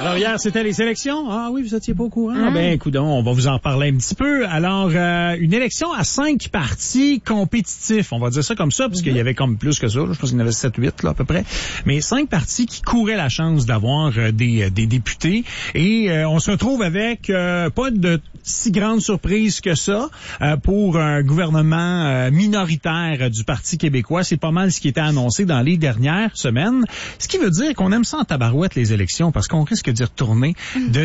Alors hier, c'était les élections. Ah oui, vous étiez pas au courant. Ah ben, écoute, on va vous en parler un petit peu. Alors, une élection à 5 partis compétitifs. On va dire ça comme ça, parce qu'il y avait comme plus que ça. Je pense qu'il y en avait 7-8 là à peu près. Mais 5 partis qui couraient la chance d'avoir des députés. Et on se retrouve avec pas de si grande surprise que ça pour un gouvernement minoritaire du Parti québécois. C'est pas mal ce qui était annoncé dans les dernières semaines. Ce qui veut dire qu'on aime ça en tabarouette, les élections, parce qu'on risque d'y retourner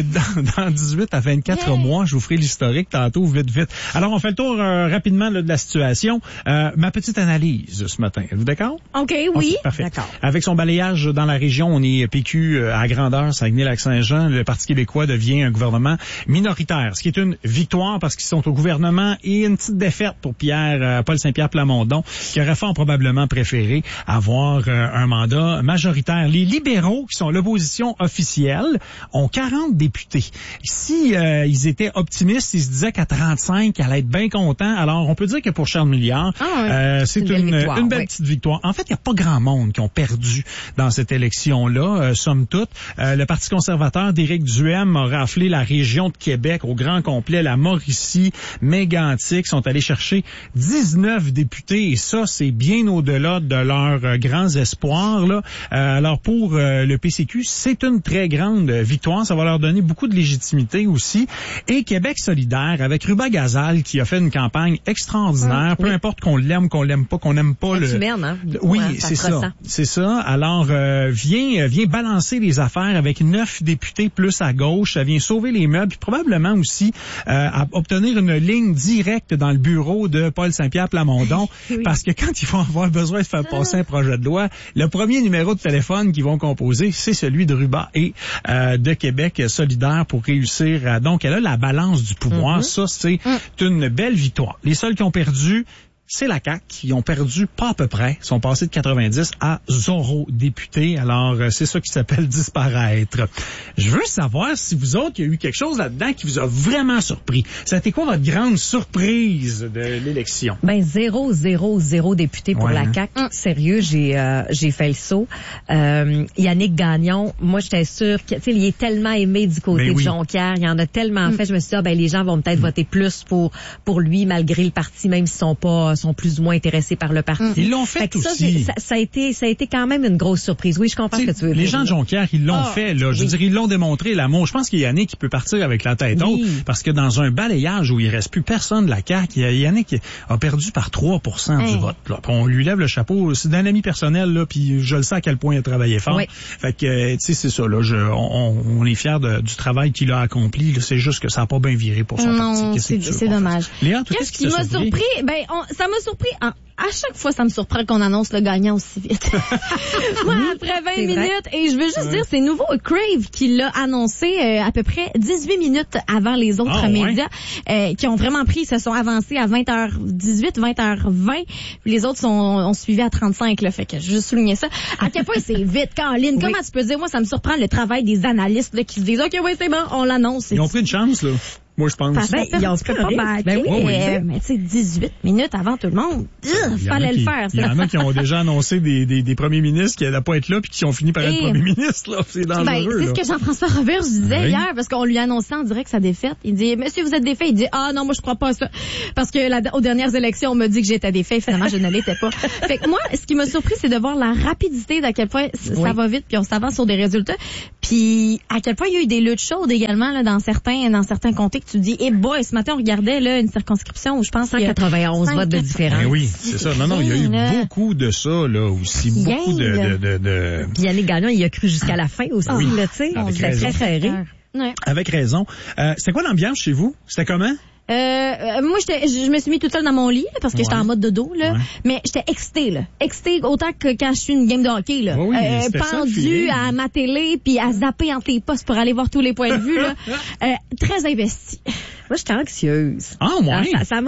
dans 18 à 24 mois. Je vous ferai l'historique tantôt, vite. Alors, on fait le tour rapidement là, de la situation. Ma petite analyse ce matin. Êtes-vous d'accord? OK, oui. Parfait. D'accord. Avec son balayage dans la région, on est PQ à grandeur, Saguenay-Lac-Saint-Jean. Le Parti québécois devient un gouvernement minoritaire, ce qui est une victoire parce qu'ils sont au gouvernement et une petite défaite pour Paul Saint-Pierre Plamondon, qui aurait fort probablement préféré avoir un mandat majoritaire. Les libéraux, qui sont l'opposition officielle, ont 40 députés. Si ils étaient optimistes, ils se disaient qu'à 35, ils allaient être bien contents. Alors, on peut dire que pour Charles Milliard, c'est une belle petite victoire. En fait, il n'y a pas grand monde qui ont perdu dans cette élection-là, somme toute. Le Parti conservateur d'Éric Duhem a raflé la région de Québec au grand complet, la Mauricie, Mégantic, sont allés chercher 19 députés, et ça, c'est bien au-delà de leurs grands espoirs, là. Alors, pour le PCQ, c'est une très grande victoire. Ça va leur donner beaucoup de légitimité aussi. Et Québec solidaire, avec Ruba Gazal, qui a fait une campagne extraordinaire, peu importe qu'on l'aime, qu'on l'aime pas, qu'on n'aime pas Oui, c'est ça. C'est ça. Alors, vient balancer les affaires avec 9 députés plus à gauche. Ça vient sauver les meubles, puis probablement aussi à obtenir une ligne directe dans le bureau de Paul Saint-Pierre Plamondon, parce que quand ils vont avoir besoin de faire passer un projet de loi, le premier numéro de téléphone qu'ils vont composer, c'est celui de Ruba et de Québec solidaire pour réussir. Donc, elle a la balance du pouvoir. Ça, c'est une belle victoire. Les seuls qui ont perdu, c'est la CAQ, qui ont perdu pas à peu près, sont passés de 90 à 0 députés. Alors, c'est ça qui s'appelle disparaître. Je veux savoir si vous autres, il y a eu quelque chose là-dedans qui vous a vraiment surpris. Ça a été quoi votre grande surprise de l'élection? Ben, 0 députés pour la CAQ. Sérieux, j'ai fait le saut. Yannick Gagnon, moi, j'étais sûre que, tu sais, il est tellement aimé du côté de Jonquière. Il en a tellement fait. Je me suis dit, les gens vont peut-être voter plus pour lui, malgré le parti, même s'ils sont plus ou moins intéressés par le parti. Ils l'ont fait aussi. Ça a été quand même une grosse surprise. Oui, je comprends ce que tu veux dire. Les gens de Jonquière, ils l'ont fait, là. Je veux dire, ils l'ont démontré, l'amour. Je pense qu'il y a Yannick qui peut partir avec la tête haute, parce que dans un balayage où il reste plus personne de la CAQ, Yannick a perdu par 3% du vote, là. On lui lève le chapeau. C'est d'un ami personnel, là, puis je le sais à quel point il a travaillé fort. Fait que, tu sais, c'est ça, là. On est fiers du travail qu'il a accompli, là. C'est juste que ça n'a pas bien viré pour son parti. C'est dommage. Léa, qu'est-ce qui m'a surpris? Ben, ça m'a surpris. À chaque fois, ça me surprend qu'on annonce le gagnant aussi vite. Moi, après 20 minutes, et je veux juste dire, c'est nouveau Crave qui l'a annoncé à peu près 18 minutes avant les autres médias, qui ont vraiment se sont avancés à 20h18, 20h20. Puis les autres ont suivi à 35, là. Fait que je veux juste souligner ça. À quel point c'est vite, Caroline. Comment tu peux dire, moi, ça me surprend le travail des analystes, là, qui se disent, OK, c'est bon, on l'annonce. Ils ont pris une chance, là. Moi, je pense. Ils ont pas mal. Mais tu sais, 18 minutes avant tout le monde, fallait le faire. Il y en a qui ont déjà annoncé des premiers ministres qui n'allaient pas être là puis qui ont fini par être premiers ministres, là. C'est dangereux, c'est ce que Jean-François Robert disait hier, parce qu'on lui annonçait en direct sa défaite. Il dit, monsieur, vous êtes défait. Il dit, non, moi, je crois pas à ça. Parce que aux dernières élections, on m'a dit que j'étais défait. Finalement, je ne l'étais pas. Fait que moi, ce qui m'a surpris, c'est de voir la rapidité d'à quel point ça va vite puis on s'avance sur des résultats. Puis, à quel point il y a eu des luttes chaudes également, là, dans certains comtés. Tu dis, ce matin, on regardait là une circonscription où je pense 191 votes de différence. Oui, c'est ça. Non, il y a eu beaucoup de ça, là, aussi. Beaucoup de... Puis Yannick Gagnon, il a cru jusqu'à la fin aussi, là, tu sais. On s'était très serré. Avec raison. C'était quoi l'ambiance chez vous? C'était comment? Moi, je me suis mis toute seule dans mon lit, là, parce que j'étais en mode dodo, là. Mais j'étais excitée, là. Excitée autant que quand je suis une game de hockey, là. Pendue à ma télé, puis à zapper entre les postes pour aller voir tous les points de vue, là. Très investie. Moi, j'étais anxieuse. Ça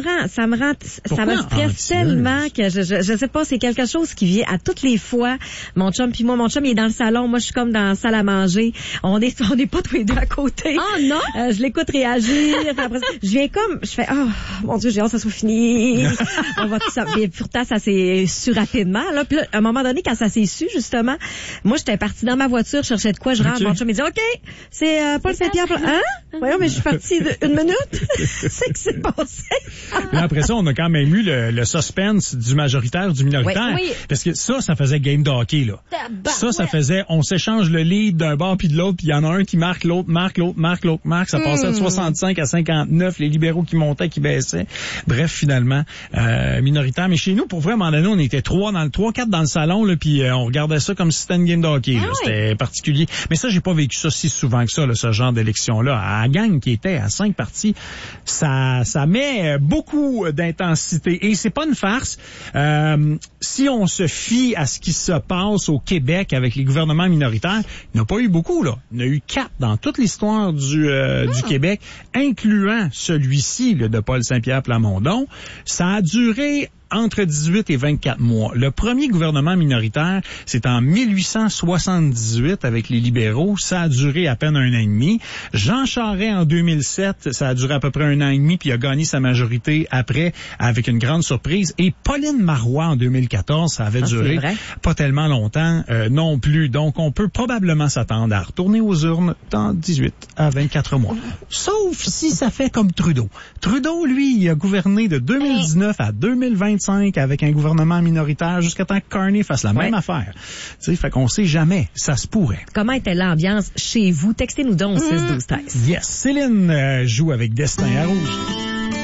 me stresse tellement que je sais pas, c'est quelque chose qui vient à toutes les fois. Mon chum, il est dans le salon. Moi, je suis comme dans la salle à manger. On est pas tous les deux à côté. Oh non! Je l'écoute réagir. Après, je viens comme je fais, oh, mon Dieu, j'ai hâte que ça soit fini. On va tout ça. Et pourtant, ça s'est su rapidement, là. Puis là, à un moment donné, quand ça s'est su, justement, moi, j'étais partie dans ma voiture, je cherchais de quoi, je rentre, mon chum me dit, OK, c'est Paul Saint-Pierre. Hein? Voyons, mais je suis partie une minute. C'est que c'est passé. Là, après ça, on a quand même eu le suspense du majoritaire, du minoritaire. Oui. Parce que ça faisait game de hockey, là. Ça faisait, on s'échange le lead d'un bord puis de l'autre, puis il y en a un qui marque, l'autre marque. Ça passait de 65 à 59, les libéraux qui montaient, qui baissaient. Bref, finalement, minoritaire. Mais chez nous, pour vrai, à un moment donné, on était 3-4 dans le salon, là, puis on regardait ça comme si c'était une game de hockey. Là. C'était particulier. Mais ça, j'ai pas vécu ça si souvent que ça, là, ce genre d'élection-là. À la gang qui était à 5 partis, ça met beaucoup d'intensité. Et c'est pas une farce. Si on se fie à ce qui se passe au Québec avec les gouvernements minoritaires, il n'y en a pas eu beaucoup, là. Il y en a eu 4 dans toute l'histoire du Québec, incluant celui-ci, là, de Paul Saint-Pierre Plamondon. Ça a duré entre 18 et 24 mois. Le premier gouvernement minoritaire, c'est en 1878 avec les libéraux. Ça a duré à peine 1 an et demi. Jean Charest, en 2007, ça a duré à peu près 1 an et demi, puis il a gagné sa majorité après avec une grande surprise. Et Pauline Marois, en 2014, ça avait duré pas tellement longtemps non plus. Donc, on peut probablement s'attendre à retourner aux urnes dans 18 à 24 mois. Sauf si ça fait comme Trudeau. Trudeau, lui, il a gouverné de 2019 à 2025 avec un gouvernement minoritaire jusqu'à temps que Carney fasse la même affaire. Tu sais, fait qu'on sait jamais. Ça se pourrait. Comment était l'ambiance chez vous? Textez-nous donc 6-12-13. Yes. Céline joue avec Destin à Rouge.